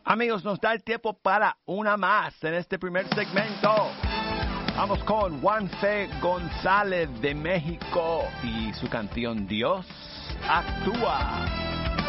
Amigos, nos da el tiempo para una más en este primer segmento. Vamos con Juan C. González de México y su canción Dios Actúa.